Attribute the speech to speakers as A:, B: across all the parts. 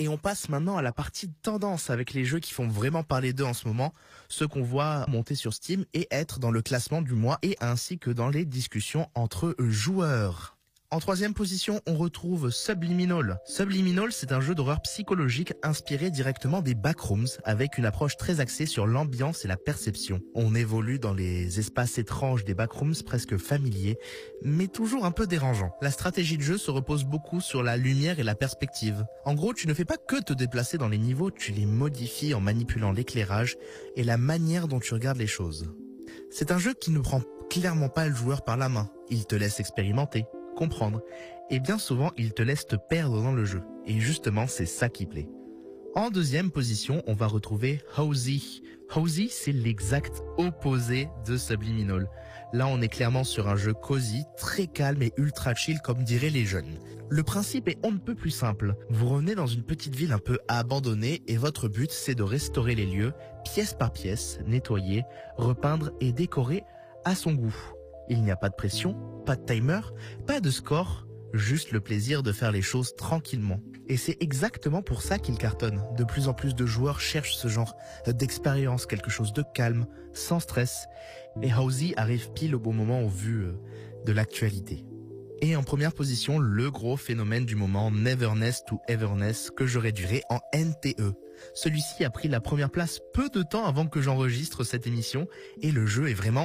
A: Et on passe maintenant à la partie tendance avec les jeux qui font vraiment parler d'eux en ce moment, ceux qu'on voit monter sur Steam et être dans le classement du mois et ainsi que dans les discussions entre joueurs. En troisième position, on retrouve Subliminal. Subliminal, c'est un jeu d'horreur psychologique inspiré directement des backrooms avec une approche très axée sur l'ambiance et la perception. On évolue dans les espaces étranges des backrooms presque familiers, mais toujours un peu dérangeants. La stratégie de jeu se repose beaucoup sur la lumière et la perspective. En gros, tu ne fais pas que te déplacer dans les niveaux, tu les modifies en manipulant l'éclairage et la manière dont tu regardes les choses. C'est un jeu qui ne prend clairement pas le joueur par la main. Il te laisse expérimenter, comprendre, et bien souvent il te laisse te perdre dans le jeu. Et justement, c'est ça qui plaît. En deuxième position, on va retrouver Housey. Housey, c'est l'exact opposé de Subliminal. Là, on est clairement sur un jeu cosy, très calme et ultra chill comme diraient les jeunes. Le principe est on ne peut plus simple. Vous revenez dans une petite ville un peu abandonnée et votre but c'est de restaurer les lieux, pièce par pièce, nettoyer, repeindre et décorer à son goût. Il n'y a pas de pression, pas de timer, pas de score, juste le plaisir de faire les choses tranquillement. Et c'est exactement pour ça qu'il cartonne. De plus en plus de joueurs cherchent ce genre d'expérience, quelque chose de calme, sans stress. Et Housey arrive pile au bon moment au vu de l'actualité. Et en première position, le gros phénomène du moment, Neverness to Everness, que je réduirai en NTE. Celui-ci a pris la première place peu de temps avant que j'enregistre cette émission, et le jeu est vraiment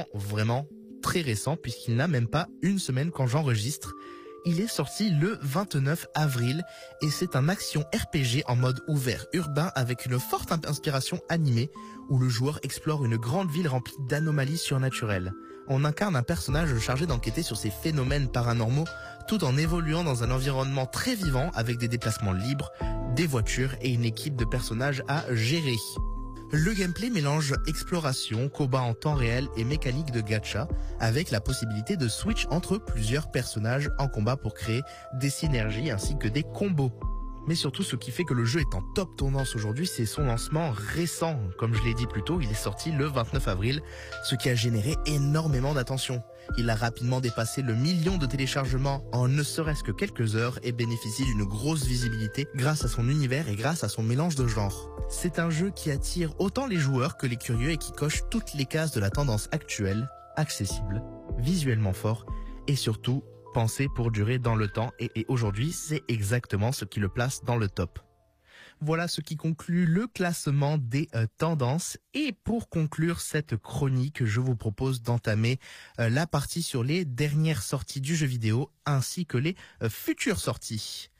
A: très récent puisqu'il n'a même pas une semaine quand j'enregistre. Il est sorti le 29 avril et c'est un action RPG en mode ouvert urbain avec une forte inspiration animée où le joueur explore une grande ville remplie d'anomalies surnaturelles. On incarne un personnage chargé d'enquêter sur ces phénomènes paranormaux tout en évoluant dans un environnement très vivant avec des déplacements libres, des voitures et une équipe de personnages à gérer. Le gameplay mélange exploration, combat en temps réel et mécanique de gacha, avec la possibilité de switch entre plusieurs personnages en combat pour créer des synergies ainsi que des combos. Mais surtout, ce qui fait que le jeu est en top tendance aujourd'hui, c'est son lancement récent. Comme je l'ai dit plus tôt, il est sorti le 29 avril, ce qui a généré énormément d'attention. Il a rapidement dépassé le 1 million de téléchargements en ne serait-ce que quelques heures et bénéficie d'une grosse visibilité grâce à son univers et grâce à son mélange de genres. C'est un jeu qui attire autant les joueurs que les curieux et qui coche toutes les cases de la tendance actuelle, accessible, visuellement fort et surtout pensé pour durer dans le temps et aujourd'hui c'est exactement ce qui le place dans le top. Voilà ce qui conclut le classement des tendances et pour conclure cette chronique, je vous propose d'entamer la partie sur les dernières sorties du jeu vidéo ainsi que les futures sorties.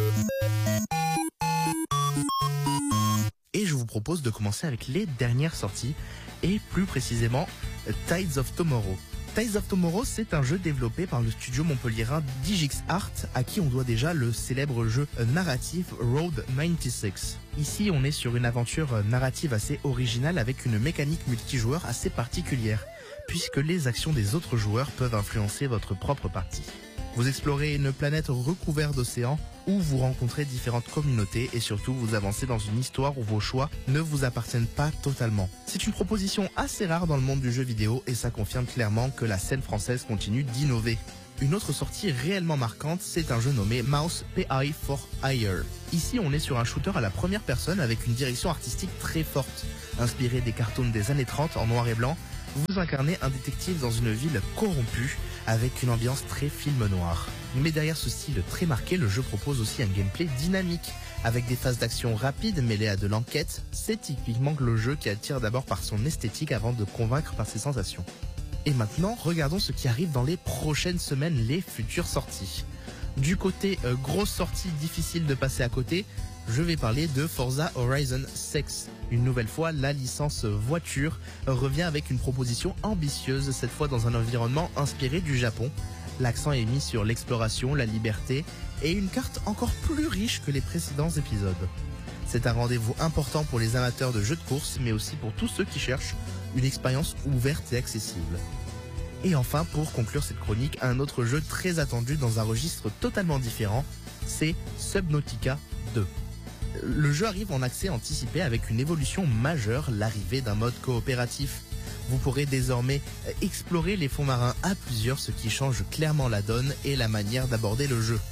A: Et je vous propose de commencer avec les dernières sorties et plus précisément Tides of Tomorrow. Tides of Tomorrow, c'est un jeu développé par le studio montpelliérain Digix Art, à qui on doit déjà le célèbre jeu narratif Road 96. Ici, on est sur une aventure narrative assez originale avec une mécanique multijoueur assez particulière, puisque les actions des autres joueurs peuvent influencer votre propre partie. Vous explorez une planète recouverte d'océans où vous rencontrez différentes communautés et surtout vous avancez dans une histoire où vos choix ne vous appartiennent pas totalement. C'est une proposition assez rare dans le monde du jeu vidéo et ça confirme clairement que la scène française continue d'innover. Une autre sortie réellement marquante, c'est un jeu nommé Mouse PI for Hire. Ici, on est sur un shooter à la première personne avec une direction artistique très forte. Inspiré des cartoons des années 30 en noir et blanc, vous incarnez un détective dans une ville corrompue avec une ambiance très film noir. Mais derrière ce style très marqué, le jeu propose aussi un gameplay dynamique avec des phases d'action rapides mêlées à de l'enquête. C'est typiquement le jeu qui attire d'abord par son esthétique avant de convaincre par ses sensations. Et maintenant, regardons ce qui arrive dans les prochaines semaines, les futures sorties. Du côté grosse sortie difficile de passer à côté, je vais parler de Forza Horizon 6. Une nouvelle fois, la licence voiture revient avec une proposition ambitieuse, cette fois dans un environnement inspiré du Japon. L'accent est mis sur l'exploration, la liberté et une carte encore plus riche que les précédents épisodes. C'est un rendez-vous important pour les amateurs de jeux de course, mais aussi pour tous ceux qui cherchent une expérience ouverte et accessible. Et enfin, pour conclure cette chronique, un autre jeu très attendu dans un registre totalement différent, c'est Subnautica 2. Le jeu arrive en accès anticipé avec une évolution majeure, l'arrivée d'un mode coopératif. Vous pourrez désormais explorer les fonds marins à plusieurs, ce qui change clairement la donne et la manière d'aborder le jeu.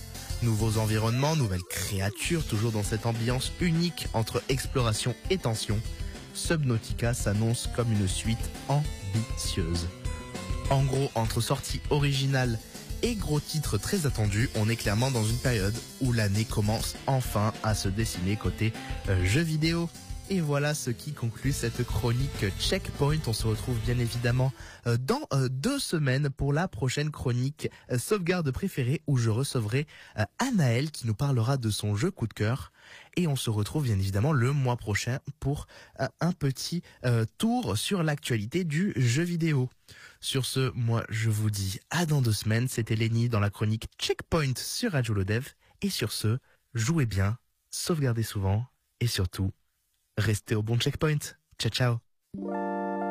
A: Nouveaux environnements, nouvelles créatures, toujours dans cette ambiance unique entre exploration et tension, Subnautica s'annonce comme une suite ambitieuse. En gros, entre sorties originales et gros titres très attendus, on est clairement dans une période où l'année commence enfin à se dessiner côté jeux vidéo. Et voilà ce qui conclut cette chronique Checkpoint. On se retrouve bien évidemment dans 2 semaines pour la prochaine chronique Sauvegarde préférée où je recevrai Anaël qui nous parlera de son jeu coup de cœur. Et on se retrouve bien évidemment le mois prochain pour un petit tour sur l'actualité du jeu vidéo. Sur ce, moi je vous dis à dans 2 semaines. C'était Lenny dans la chronique Checkpoint sur Radio Lodev. Et sur ce, jouez bien, sauvegardez souvent et surtout, restez au bon checkpoint. Ciao, ciao.